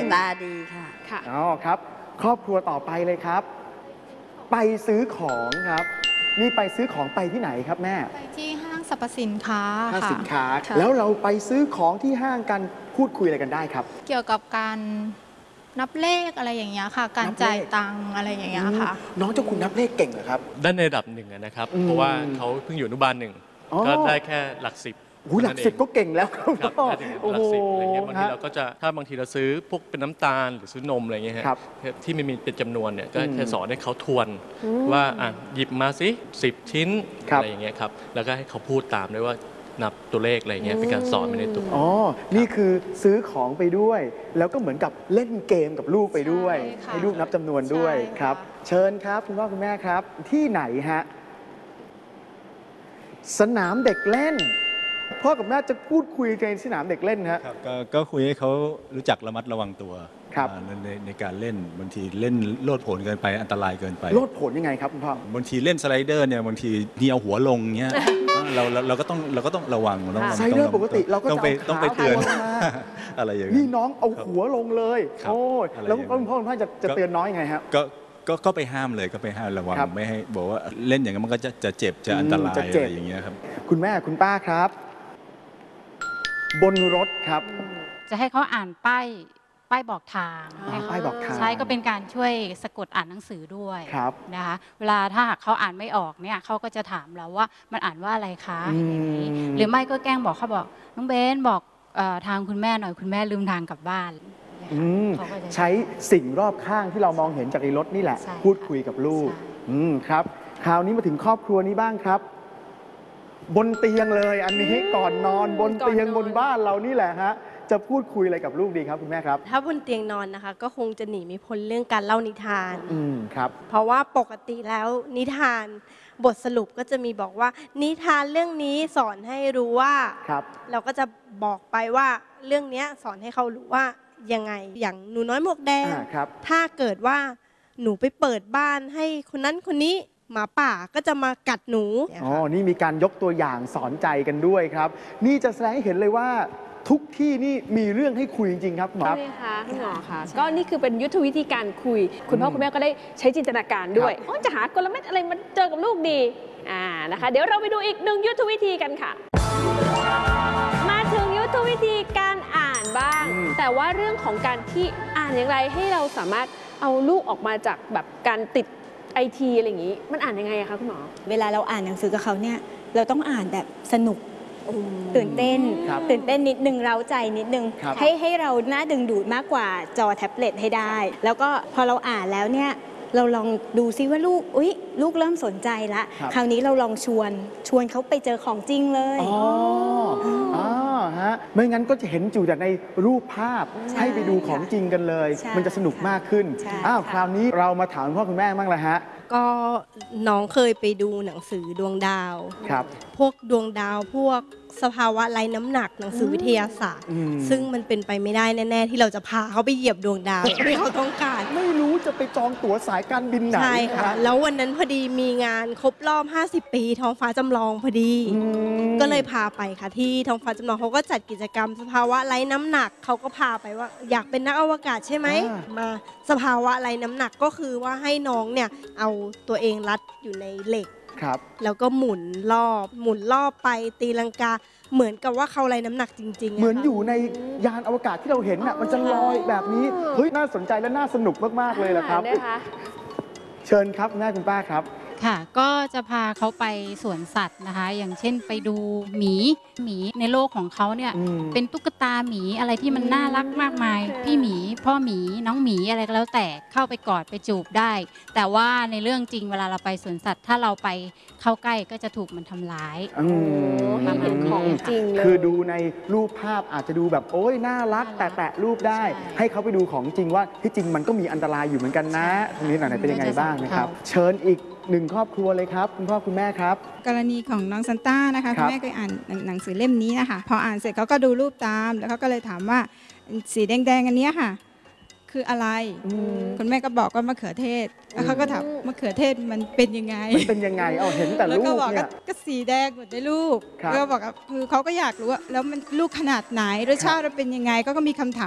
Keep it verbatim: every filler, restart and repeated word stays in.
ตาดีค่ะค่ะอ๋อครับครอบครัวต่อไปเลยครับไปซื้อของครับนี่ไปซื้อของไปที่ไหนครับแม่ไปที่ห้างสรรพสินค้าห้างค่ะสินค้าแล้วเราไปซื้อของที่ห้างกันพูดคุยอะไรกันได้ครับเกี่ยวกับการนับเลขอะไรอย่างเงี้ยค่ะการจ่ายตังค์อะไรอย่างเงี้ยค่ะน้องเจ้าคุณนับเลขเก่งเหรอครับได้ในระดับหนึ่งนะครับเพราะว่าเขาเพิ่งอยู่อนุบาลหนึ่งก็ได้แค่หลักสิบหลักสิบก็เก่งแล้วครับโอ้โหอะไรเงี้ยบางทีเราก็จะถ้าบางทีเราซื้อพวกเป็นน้ำตาลหรือซื้อนมอะไรเงี้ยฮะที่มันมีเป็นจำนวนเนี่ยก็จะสอนให้เขาทวนว่าอ่ะหยิบมาสิสิบชิ้นอะไรอย่างเงี้ยครับแล้วก็ให้เขาพูดตามด้วยว่านับตัวเลขอะไรเงี้ยเป็นการสอนไปในตัวอ๋อนี่คือซื้อของไปด้วย แล้วก็เหมือนกับเล่นเกมกับลูกไปด้วยให้ลูกนับจำนวนด้วยครับเชิญครับคุณพ่อคุณแม่ครับที่ไหนฮะสนามเด็กเล่นพ่อกับแม่จะพูดคุยกันในสนามเด็กเล่นฮะก็คุยให้เขารู้จักระมัดระวังตัวในในการเล่นบางทีเล่นโลดโผนเกินไปอันตรายเกินไปโลดโผนยังไงครับคุณพ่อบางทีเล่นสไลเดอร์เนี่ยบางทีเนียวหัวลงเงี้ยเราเราก็ต้องเราก็ต้องระวังต้องสไลเดอร์ปกติเราก็ต้องไปต้องไปเตือนอะไรอย่างนี้นี่น้องเอาหัวลงเลยโอ้แล้วคุณพ่อคุณพ่อจะจะเตือนน้อยยังไงครับก็ก็ก็ไปห้ามเลยก็ไปห้ามระวังไม่ให้บอกว่าเล่นอย่างนั้นมันก็จะจะเจ็บจะอันตรายอะไรอย่างเงี้ยครับคุณแม่คุณป้าครับบนรถครับจะให้เขาอ่านป้ายป้ายบอกทางป้ายบอกทางใช่ก็เป็นการช่วยสะกดอ่านหนังสือด้วยนะคะเวลาถ้าหากเขาอ่านไม่ออกเนี่ยเขาก็จะถามเราว่ามันอ่านว่าอะไรคะอย่างนี้หรือไม่ก็แกล้งบอกเขาบอกน้องเบนบอกทางคุณแม่หน่อยคุณแม่ลืมทางกลับบ้านใช้สิ่งรอบข้างที่เรามองเห็นจากในรถนี่แหละพูดคุยกับลูกครับคราวนี้มาถึงครอบครัวนี้บ้างครับบนเตียงเลยอันนี้ก่อนนอนบนเตียงบนบ้านเรานี่แหละฮะจะพูดคุยอะไรกับลูกดีครับคุณแม่ครับถ้าบนเตียงนอนนะคะก็คงจะหนีไม่พ้นเรื่องการเล่านิทานอืมครับเพราะว่าปกติแล้วนิทานบทสรุปก็จะมีบอกว่านิทานเรื่องนี้สอนให้รู้ว่าครับเราก็จะบอกไปว่าเรื่องนี้สอนให้เขารู้ว่ายังไงอย่างหนูน้อยหมวกแดงถ้าเกิดว่าหนูไปเปิดบ้านให้คนนั้นคนนี้หมาป่าก็จะมากัดหนูอ๋อนี่มีการยกตัวอย่างสอนใจกันด้วยครับนี่จะแสดงให้เห็นเลยว่าทุกที่นี่มีเรื่องให้คุยจริงๆครับใช่ค่ะคุณหมอค่ะก็นี่คือเป็นยุทธวิธีการคุยคุณพ่อคุณแม่ก็ได้ใช้จินตนาการด้วยจะหากลเม็ดอะไรมาเจอกับลูกดีอ่านะคะเดี๋ยวเราไปดูอีกหนึ่งยุทธวิธีกันค่ะมาถึงยุทธวิธีการอ่านบ้างแต่ว่าเรื่องของการที่อ่านอย่างไรให้เราสามารถเอาลูกออกมาจากแบบการติดไอทีอะไรอย่างนี้มันอ่านยังไงอะคะคุณหมอเวลาเราอ่านหนังสือกับเขาเนี่ยเราต้องอ่านแบบสนุกตื่นเต้นตื่นเต้นนิดนึงเร้าใจนิดนึงให้ให้เราน่าดึงดูดมากกว่าจอแท็บเล็ตให้ได้แล้วก็พอเราอ่านแล้วเนี่ยเราลองดูซิว่าลูกอุ๊ยลูกเริ่มสนใจละคราวนี้เราลองชวนชวนเขาไปเจอของจริงเลยอ๋ออ๋อฮะไม่งั้นก็จะเห็นอยู่แต่ในรูปภาพให้ไปดูของจริงกันเลยมันจะสนุกมากขึ้นอ้าวคราวนี้เรามาถามพ่อคุณแม่บ้างเลยฮะก็น้องเคยไปดูหนังสือดวงดาวครับพวกดวงดาวพวกสภาวะไร้น้ำหนักหนังสือวิทยาศาสตร์ซึ่งมันเป็นไปไม่ได้แน่ๆที่เราจะพาเขาไปเหยียบดวงดาวที่เขาต้องการไม่รู้จะไปจองตั๋วสายการบินไหนใช่ค่ะแล้ววันนั้นพอดีมีงานครบรอบห้าสิบปีท้องฟ้าจำลองพอดีก็เลยพาไปค่ะที่ท้องฟ้าจำลองเขาก็จัดกิจกรรมสภาวะไร้น้ำหนักเขาก็พาไปว่าอยากเป็นนักอวกาศใช่ไหมมาสภาวะไร้น้ำหนักก็คือว่าให้น้องเนี่ยเอาตัวเองรัดอยู่ในเหล็กแล้วก็หมุนรอบหมุนรอบไปตีลังกาเหมือนกับว่าเขาไร้น้ำหนักจริงๆเหมือนอยู่ในยานอวกาศที่เราเห็นน่ะมันจะลอยแบบนี้เฮ้ยน่าสนใจและน่าสนุกมากๆเลยล่ะครับเชิญครับแม่คุณป้าครับค่ะก็จะพาเขาไปสวนสัตว์นะคะอย่างเช่นไปดูหมีหมีในโลกของเขาเนี่ยเป็นตุ๊กตาหมีอะไรที่มันน่ารักมากมายพี่หมีพ่อหมีน้องหมีอะไรก็แล้วแต่เข้าไปกอดไปจูบได้แต่ว่าในเรื่องจริงเวลาเราไปสวนสัตว์ถ้าเราไปเข้าใกล้ก็จะถูกมันทำร้ายมาเห็นของจริงเลยคือดูในรูปภาพอาจจะดูแบบโอ้ยน่ารักแต่แตะรูปได้ให้เขาไปดูของจริงว่าที่จริงมันก็มีอันตรายอยู่เหมือนกันนะตรงนี้หน่อยเป็นยังไงบ้างนะครับเชิญอีกหนึ่งครอบครัวเลยครับคุณพ่อคุณแม่ครับกรณีของน้องซันต้านะคะคุณแม่เคยอ่านหนังสือเล่มนี้นะคะพออ่านเสร็จเขาก็ดูรูปตามแล้วเขาก็เลยถามว่าสีแดงๆอันนี้ค่ะคืออะไรคุณแม่ก็บอกว่ามะเขือเทศแล้วเขาก็ถามมะเขือเทศมันเป็นยังไงมันเป็นยังไงเอาเห็นแต่ลูกเนี่ยแล้วก็บอกก็สีแดงหมดได้ลูกแล้วก็บอกคือเขาก็อยากรู้ว่าแล้วมันลูกขนาดไหนรสชาติมันเป็นยังไงก็มีคำถาม